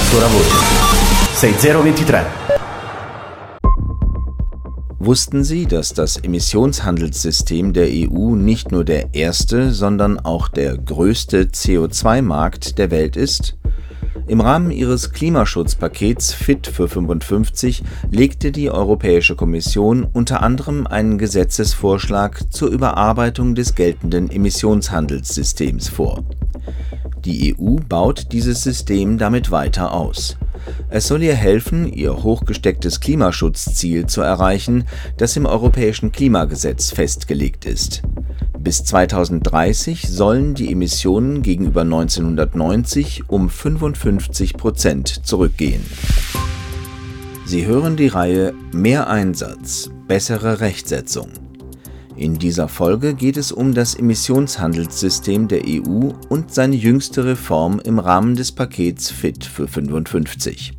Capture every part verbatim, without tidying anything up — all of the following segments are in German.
ancora voce. sei zero due tre. Wussten Sie, dass das Emissionshandelssystem der E U nicht nur der erste, sondern auch der größte C O zwei Markt der Welt ist? Im Rahmen ihres Klimaschutzpakets Fit für fünfundfünfzig legte die Europäische Kommission unter anderem einen Gesetzesvorschlag zur Überarbeitung des geltenden Emissionshandelssystems vor. Die E U baut dieses System damit weiter aus. Es soll ihr helfen, ihr hochgestecktes Klimaschutzziel zu erreichen, das im Europäischen Klimagesetz festgelegt ist. Bis zweitausenddreißig sollen die Emissionen gegenüber neunzehnhundertneunzig um fünfundfünfzig Prozent zurückgehen. Sie hören die Reihe Mehr Einsatz, bessere Rechtsetzung. In dieser Folge geht es um das Emissionshandelssystem der E U und seine jüngste Reform im Rahmen des Pakets Fit für fünfundfünfzig.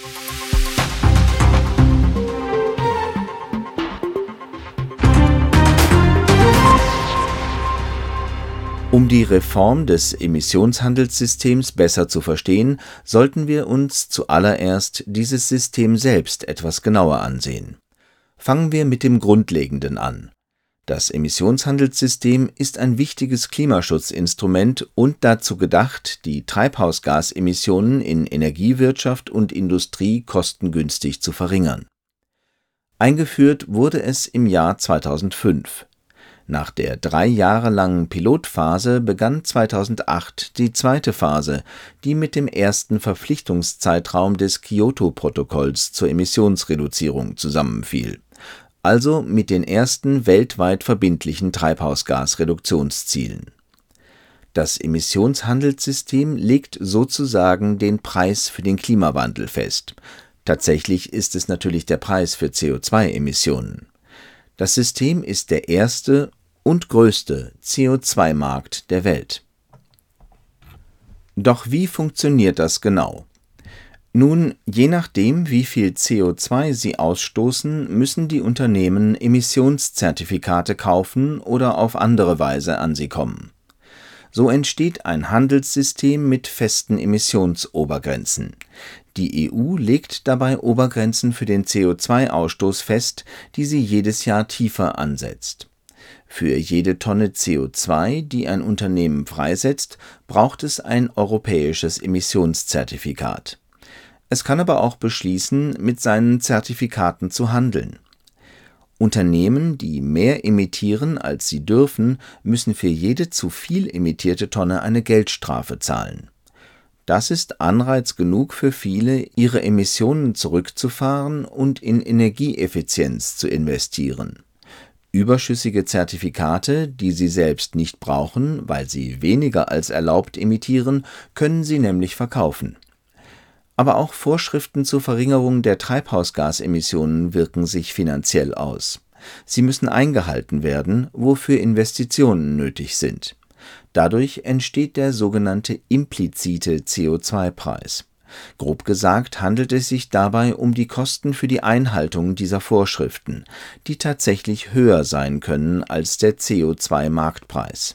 Um die Reform des Emissionshandelssystems besser zu verstehen, sollten wir uns zuallererst dieses System selbst etwas genauer ansehen. Fangen wir mit dem Grundlegenden an. Das Emissionshandelssystem ist ein wichtiges Klimaschutzinstrument und dazu gedacht, die Treibhausgasemissionen in Energiewirtschaft und Industrie kostengünstig zu verringern. Eingeführt wurde es im Jahr zweitausendfünf. Nach der drei Jahre langen Pilotphase begann zweitausendacht die zweite Phase, die mit dem ersten Verpflichtungszeitraum des Kyoto-Protokolls zur Emissionsreduzierung zusammenfiel. Also mit den ersten weltweit verbindlichen Treibhausgasreduktionszielen. Das Emissionshandelssystem legt sozusagen den Preis für den Klimawandel fest. Tatsächlich ist es natürlich der Preis für C O zwei Emissionen. Das System ist der erste und größte C O zwei Markt der Welt. Doch wie funktioniert das genau? Nun, je nachdem, wie viel C O zwei sie ausstoßen, müssen die Unternehmen Emissionszertifikate kaufen oder auf andere Weise an sie kommen. So entsteht ein Handelssystem mit festen Emissionsobergrenzen. Die E U legt dabei Obergrenzen für den C O zwei Ausstoß fest, die sie jedes Jahr tiefer ansetzt. Für jede Tonne C O zwei, die ein Unternehmen freisetzt, braucht es ein europäisches Emissionszertifikat. Es kann aber auch beschließen, mit seinen Zertifikaten zu handeln. Unternehmen, die mehr emittieren, als sie dürfen, müssen für jede zu viel emittierte Tonne eine Geldstrafe zahlen. Das ist Anreiz genug für viele, ihre Emissionen zurückzufahren und in Energieeffizienz zu investieren. Überschüssige Zertifikate, die sie selbst nicht brauchen, weil sie weniger als erlaubt emittieren, können sie nämlich verkaufen. Aber auch Vorschriften zur Verringerung der Treibhausgasemissionen wirken sich finanziell aus. Sie müssen eingehalten werden, wofür Investitionen nötig sind. Dadurch entsteht der sogenannte implizite C O zwei Preis. Grob gesagt handelt es sich dabei um die Kosten für die Einhaltung dieser Vorschriften, die tatsächlich höher sein können als der C O zwei Marktpreis.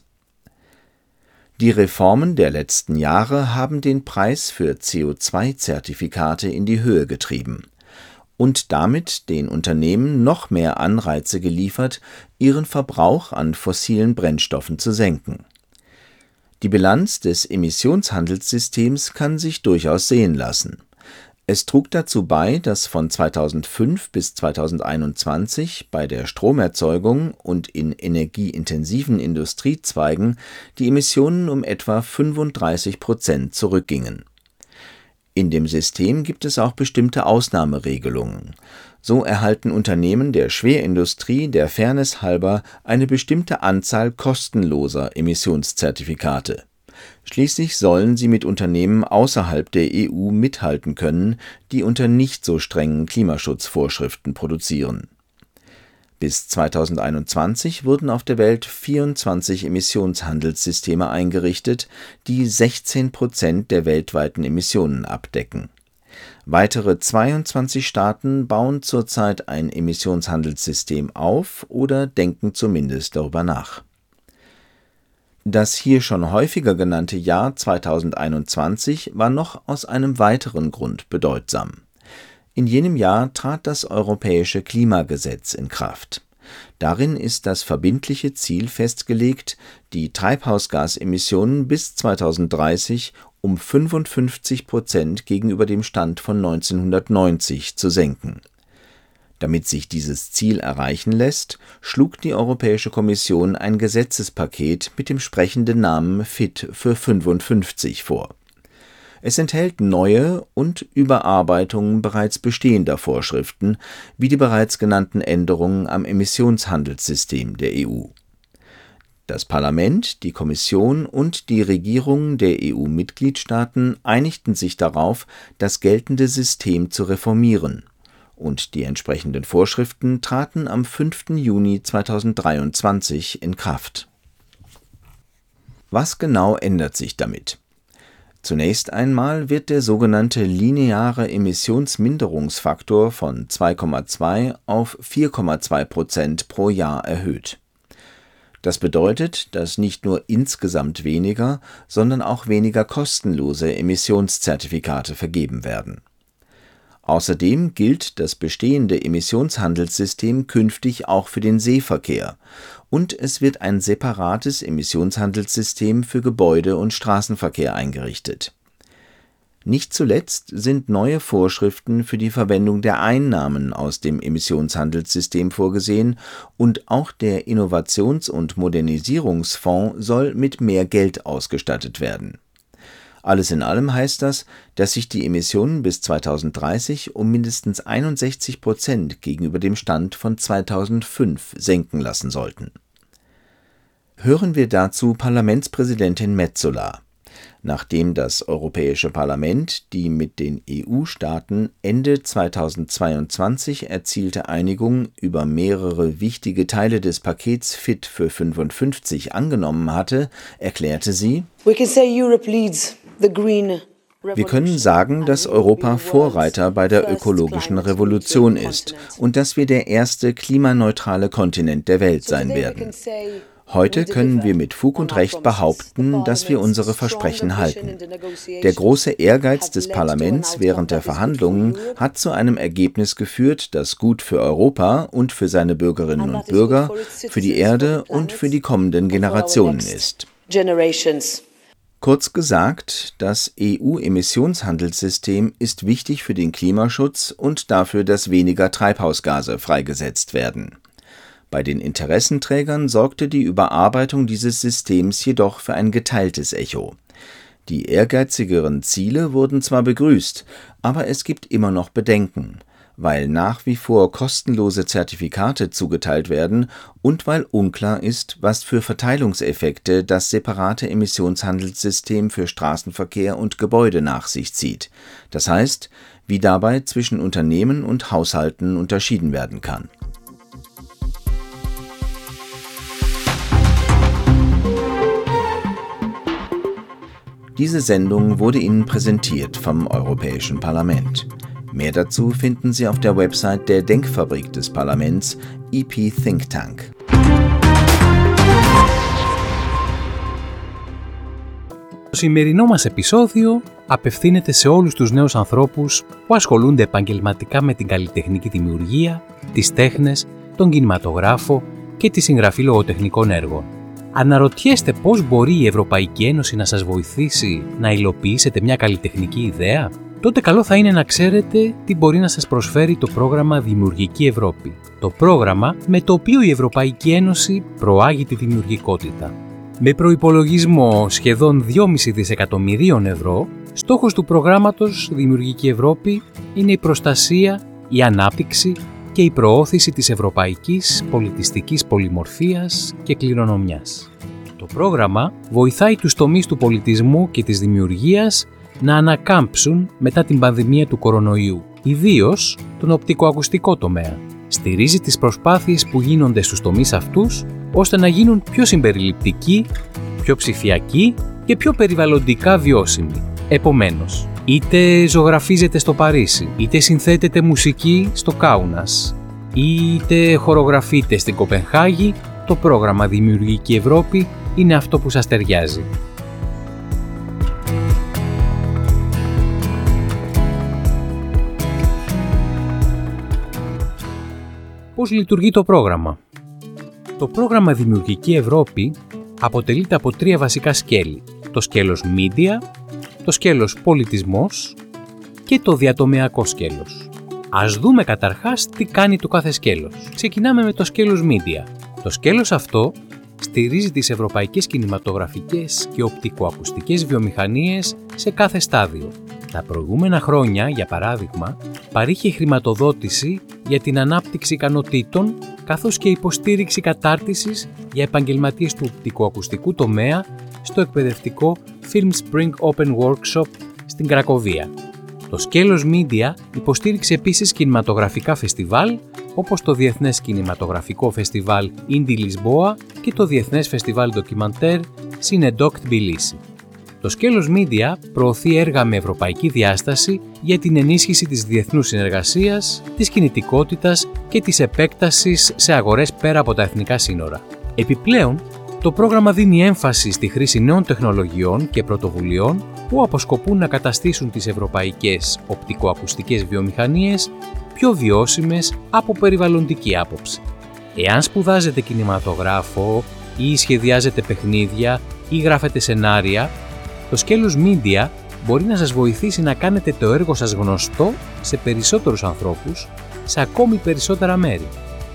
Die Reformen der letzten Jahre haben den Preis für C O zwei Zertifikate in die Höhe getrieben und damit den Unternehmen noch mehr Anreize geliefert, ihren Verbrauch an fossilen Brennstoffen zu senken. Die Bilanz des Emissionshandelssystems kann sich durchaus sehen lassen. Es trug dazu bei, dass von zweitausendfünf bis zweitausendeinundzwanzig bei der Stromerzeugung und in energieintensiven Industriezweigen die Emissionen um etwa fünfunddreißig Prozent zurückgingen. In dem System gibt es auch bestimmte Ausnahmeregelungen. So erhalten Unternehmen der Schwerindustrie der Fairness halber eine bestimmte Anzahl kostenloser Emissionszertifikate. Schließlich sollen sie mit Unternehmen außerhalb der E U mithalten können, die unter nicht so strengen Klimaschutzvorschriften produzieren. Bis zweitausendeinundzwanzig wurden auf der Welt vierundzwanzig Emissionshandelssysteme eingerichtet, die sechzehn Prozent der weltweiten Emissionen abdecken. Weitere zweiundzwanzig Staaten bauen zurzeit ein Emissionshandelssystem auf oder denken zumindest darüber nach. Das hier schon häufiger genannte Jahr zweitausendeinundzwanzig war noch aus einem weiteren Grund bedeutsam. In jenem Jahr trat das Europäische Klimagesetz in Kraft. Darin ist das verbindliche Ziel festgelegt, die Treibhausgasemissionen bis zweitausenddreißig um fünfundfünfzig Prozent gegenüber dem Stand von neunzehnhundertneunzig zu senken. Damit sich dieses Ziel erreichen lässt, schlug die Europäische Kommission ein Gesetzespaket mit dem sprechenden Namen Fit für fünfundfünfzig vor. Es enthält neue und Überarbeitungen bereits bestehender Vorschriften, wie die bereits genannten Änderungen am Emissionshandelssystem der E U. Das Parlament, die Kommission und die Regierungen der E U-Mitgliedstaaten einigten sich darauf, das geltende System zu reformieren, und die entsprechenden Vorschriften traten am fünften Juni zweitausenddreiundzwanzig in Kraft. Was genau ändert sich damit? Zunächst einmal wird der sogenannte lineare Emissionsminderungsfaktor von zwei Komma zwei auf vier Komma zwei Prozent pro Jahr erhöht. Das bedeutet, dass nicht nur insgesamt weniger, sondern auch weniger kostenlose Emissionszertifikate vergeben werden. Außerdem gilt das bestehende Emissionshandelssystem künftig auch für den Seeverkehr, und es wird ein separates Emissionshandelssystem für Gebäude- und Straßenverkehr eingerichtet. Nicht zuletzt sind neue Vorschriften für die Verwendung der Einnahmen aus dem Emissionshandelssystem vorgesehen, und auch der Innovations- und Modernisierungsfonds soll mit mehr Geld ausgestattet werden. Alles in allem heißt das, dass sich die Emissionen bis zweitausenddreißig um mindestens einundsechzig Prozent gegenüber dem Stand von zweitausendfünf senken lassen sollten. Hören wir dazu Parlamentspräsidentin Metsola. Nachdem das Europäische Parlament die mit den E U-Staaten Ende zweitausendzweiundzwanzig erzielte Einigung über mehrere wichtige Teile des Pakets Fit für fünfundfünfzig angenommen hatte, erklärte sie: We can say Europe leads the green Wir können sagen, dass Europa Vorreiter bei der ökologischen Revolution ist und dass wir der erste klimaneutrale Kontinent der Welt sein werden. Heute können wir mit Fug und Recht behaupten, dass wir unsere Versprechen halten. Der große Ehrgeiz des Parlaments während der Verhandlungen hat zu einem Ergebnis geführt, das gut für Europa und für seine Bürgerinnen und Bürger, für die Erde und für die kommenden Generationen ist. Kurz gesagt, das E U-Emissionshandelssystem ist wichtig für den Klimaschutz und dafür, dass weniger Treibhausgase freigesetzt werden. Bei den Interessenträgern sorgte die Überarbeitung dieses Systems jedoch für ein geteiltes Echo. Die ehrgeizigeren Ziele wurden zwar begrüßt, aber es gibt immer noch Bedenken, weil nach wie vor kostenlose Zertifikate zugeteilt werden und weil unklar ist, was für Verteilungseffekte das separate Emissionshandelssystem für Straßenverkehr und Gebäude nach sich zieht. Das heißt, wie dabei zwischen Unternehmen und Haushalten unterschieden werden kann. Diese Sendung wurde Ihnen präsentiert vom Europäischen Parlament. Mehr dazu finden Sie auf der Website der Denkfabrik des Parlaments, E P Think Tank. Το σημερινό μας επεισόδιο απευθύνεται σε όλους τους νέους ανθρώπους που ασχολούνται επαγγελματικά με την καλλιτεχνική δημιουργία, τις τέχνες, τον κινηματογράφο και τη συγγραφή λογοτεχνικών έργων. Αναρωτιέστε πώς μπορεί η Ευρωπαϊκή Ένωση να σας βοηθήσει να υλοποιήσετε μια καλλιτεχνική ιδέα? Τότε καλό θα είναι να ξέρετε τι μπορεί να σας προσφέρει το πρόγραμμα Δημιουργική Ευρώπη. Το πρόγραμμα με το οποίο η Ευρωπαϊκή Ένωση προάγει τη δημιουργικότητα. Με προϋπολογισμό σχεδόν δυόμισι δισεκατομμυρίων ευρώ, στόχος του προγράμματος Δημιουργική Ευρώπη είναι η προστασία, η ανάπτυξη και η προώθηση της ευρωπαϊκής πολιτιστικής πολυμορφίας και κληρονομιάς. Το πρόγραμμα βοηθάει τους τομείς του πολιτισμού και της δημιουργίας να ανακάμψουν μετά την πανδημία του κορονοϊού, ιδίως τον οπτικοακουστικό τομέα. Στηρίζει τις προσπάθειες που γίνονται στους τομείς αυτούς, ώστε να γίνουν πιο συμπεριληπτικοί, πιο ψηφιακοί και πιο περιβαλλοντικά βιώσιμοι. Επομένως, είτε ζωγραφίζετε στο Παρίσι, είτε συνθέτετε μουσική στο Κάουνας, είτε χορογραφείτε στην Κοπενχάγη, το πρόγραμμα Δημιουργική Ευρώπη είναι αυτό που σας ταιριάζει. Πώς λειτουργεί το πρόγραμμα? Το πρόγραμμα Δημιουργική Ευρώπη αποτελείται από τρία βασικά σκέλη. Το σκέλος Media, το σκέλος Πολιτισμός και το διατομεακό σκέλος. Ας δούμε καταρχάς τι κάνει το κάθε σκέλος. Ξεκινάμε με το σκέλος Media. Το σκέλος αυτό στηρίζει τις ευρωπαϊκές κινηματογραφικές και οπτικοακουστικές βιομηχανίες σε κάθε στάδιο. Τα προηγούμενα χρόνια, για παράδειγμα, παρήχε χρηματοδότηση για την ανάπτυξη ικανοτήτων καθώς και υποστήριξη κατάρτισης για επαγγελματίες του οπτικοακουστικού τομέα στο εκπαιδευτικό Film Spring Open Workshop στην Κρακοβία. Το σκέλος Media υποστήριξε επίσης κινηματογραφικά φεστιβάλ όπως το Διεθνές Κινηματογραφικό Φεστιβάλ Indie Lisboa και το Διεθνές Φεστιβάλ Ντοκιμαντέρ Cinedoc Tbilisi. Το σκέλος Media προωθεί έργα με ευρωπαϊκή διάσταση για την ενίσχυση της διεθνούς συνεργασίας, της κινητικότητας και της επέκτασης σε αγορές πέρα από τα εθνικά σύνορα. Επιπλέον, το πρόγραμμα δίνει έμφαση στη χρήση νέων τεχνολογιών και πρωτοβουλειών που αποσκοπούν να καταστήσουν τις ευρωπαϊκές οπτικοακουστικές βιομηχανίες πιο βιώσιμες από περιβαλλοντική άποψη. Εάν σπουδάζετε κινηματογράφο ή σχεδιάζετε παιχνίδια ή γράφετε σενάρια, το σκέλος Media μπορεί να σας βοηθήσει να κάνετε το έργο σας γνωστό σε περισσότερους ανθρώπους, σε ακόμη περισσότερα μέρη.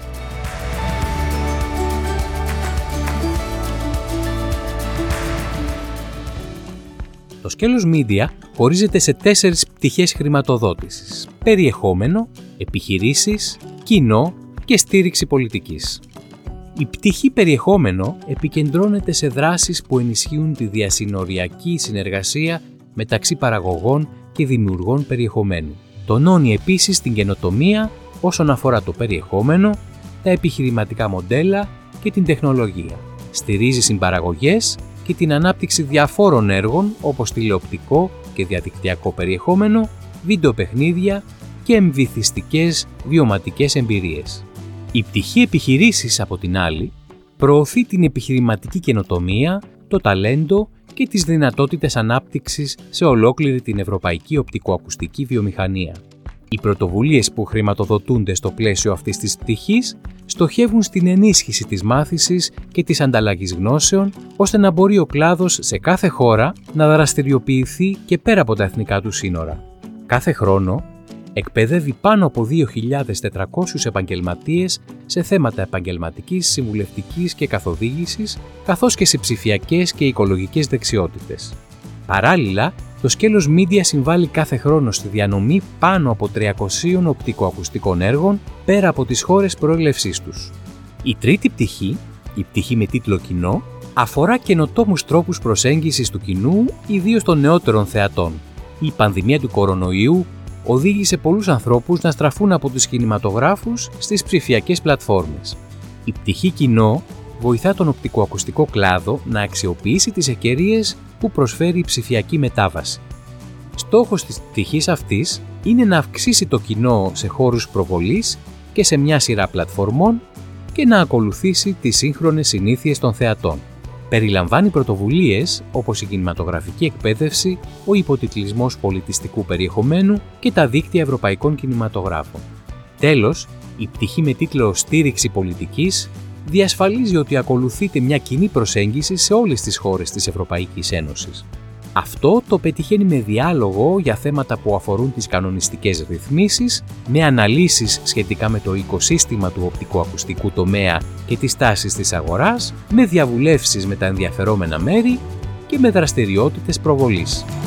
Το σκέλος Media χωρίζεται σε τέσσερις πτυχές χρηματοδότησης: περιεχόμενο, επιχειρήσεις, κοινό και στήριξη πολιτικής. Η πτυχή περιεχόμενο επικεντρώνεται σε δράσεις που ενισχύουν τη διασυνοριακή συνεργασία μεταξύ παραγωγών και δημιουργών περιεχομένου. Τονώνει επίσης την καινοτομία όσον αφορά το περιεχόμενο, τα επιχειρηματικά μοντέλα και την τεχνολογία. Στηρίζει συμπαραγωγές και την ανάπτυξη διαφόρων έργων όπως τηλεοπτικό και διαδικτυακό περιεχόμενο, βίντεο παιχνίδια και εμβυθιστικές βιωματικές εμπειρίες. Η πτυχή επιχειρήσεις, από την άλλη, προωθεί την επιχειρηματική καινοτομία, το ταλέντο και τις δυνατότητες ανάπτυξης σε ολόκληρη την ευρωπαϊκή οπτικοακουστική βιομηχανία. Οι πρωτοβουλίες που χρηματοδοτούνται στο πλαίσιο αυτής της πτυχής στοχεύουν στην ενίσχυση της μάθησης και της ανταλλαγής γνώσεων, ώστε να μπορεί ο κλάδος σε κάθε χώρα να δραστηριοποιηθεί και πέρα από τα εθνικά του σύνορα. Κάθε χρόνο εκπαιδεύει πάνω από δύο χιλιάδες τετρακόσιους επαγγελματίες σε θέματα επαγγελματικής, συμβουλευτικής και καθοδήγησης, καθώς και σε ψηφιακές και οικολογικές δεξιότητες. Παράλληλα, το σκέλος Media συμβάλλει κάθε χρόνο στη διανομή πάνω από τριακοσίων οπτικοακουστικών έργων πέρα από τις χώρες προέλευσής τους. Η τρίτη πτυχή, η πτυχή με τίτλο Κοινό, αφορά καινοτόμους τρόπους προσέγγισης του κοινού, ιδίως των νεότερων θεατών. Η πανδημία του κορονοϊού οδήγησε πολλούς ανθρώπους να στραφούν από τους κινηματογράφους στις ψηφιακές πλατφόρμες. Η πτυχή Κοινό βοηθά τον οπτικοακουστικό κλάδο να αξιοποιήσει τις ευκαιρίες που προσφέρει η ψηφιακή μετάβαση. Στόχος της πτυχής αυτής είναι να αυξήσει το κοινό σε χώρους προβολής και σε μια σειρά πλατφορμών και να ακολουθήσει τις σύγχρονες συνήθειες των θεατών. Περιλαμβάνει πρωτοβουλίες όπως η κινηματογραφική εκπαίδευση, ο υποτιτλισμός πολιτιστικού περιεχομένου και τα δίκτυα ευρωπαϊκών κινηματογράφων. Τέλος, η πτυχή με τίτλο «Στήριξη πολιτικής» διασφαλίζει ότι ακολουθείται μια κοινή προσέγγιση σε όλες τις χώρες της Ευρωπαϊκής Ένωσης. Αυτό το πετυχαίνει με διάλογο για θέματα που αφορούν τις κανονιστικές ρυθμίσεις, με αναλύσεις σχετικά με το οικοσύστημα του οπτικοακουστικού τομέα και τις τάσεις της αγοράς, με διαβουλεύσεις με τα ενδιαφερόμενα μέρη και με δραστηριότητες προβολής.